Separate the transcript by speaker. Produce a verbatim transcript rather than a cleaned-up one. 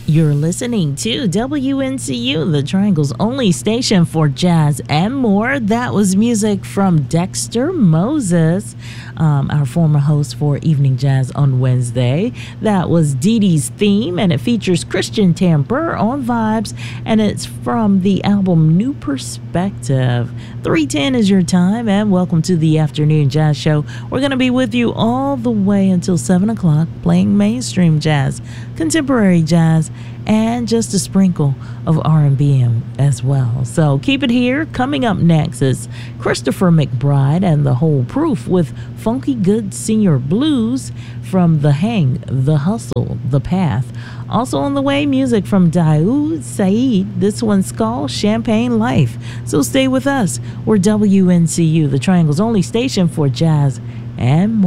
Speaker 1: You're listening to W N C U, the Triangle's only station for jazz and more. That was music from Dexter Moses, um, our former host for Evening Jazz on Wednesday. That was Dee Dee's theme, and it features Christian Tamper on vibes, and it's from the album New Perspective. three ten is your time, and welcome to the Afternoon Jazz Show. We're going to be with you all the way until seven o'clock, playing mainstream jazz, contemporary jazz, and just a sprinkle of R and B as well. So keep it here. Coming up next is Christopher McBride and the Whole Proof with Funky Good Senior Blues from The Hang, The Hustle, The Path. Also on the way, music from Daoud Saeed. This one's called Champagne Life. So stay with us. We're W N C U, the Triangle's only station for jazz and more.